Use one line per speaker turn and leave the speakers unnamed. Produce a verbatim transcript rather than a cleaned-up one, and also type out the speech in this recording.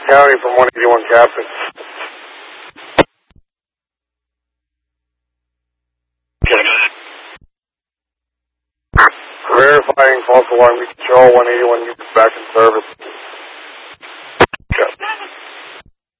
County from one eighty-one Captain. Verifying false alarm control, one eighty-one units back in service.